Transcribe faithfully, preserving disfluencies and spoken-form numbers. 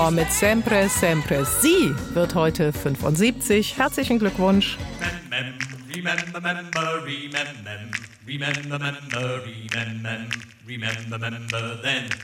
Mit Sempre, Sempre. Sie wird heute fünfundsiebzig. Herzlichen Glückwunsch. Remember, remember, remember, remember, remember, remember, remember, remember then.